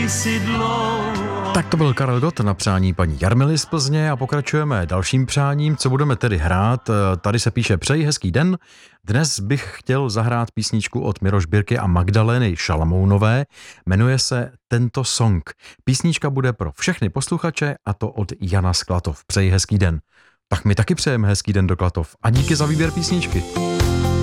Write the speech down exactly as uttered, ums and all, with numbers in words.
si dlouho. Tak to byl Karel Gott na přání paní Jarmily z Plzně a pokračujeme dalším přáním, co budeme tedy hrát. Tady se píše: přeji hezký den. Dnes bych chtěl zahrát písničku od Miroš Birky a Magdaleny Šalamounové. Jmenuje se Tento song. Písnička bude pro všechny posluchače a to od Jana z Klatov. Přeji hezký den. Tak my taky přejeme hezký den do Klatov a díky za výběr písničky.